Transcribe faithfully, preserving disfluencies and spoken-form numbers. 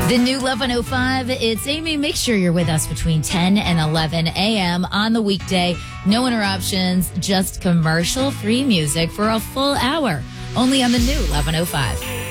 The new eleven oh five, it's Amy. Make sure you're with us between ten and eleven a.m. on the weekday. No interruptions, just commercial-free music for a full hour. Only on the new eleven oh five.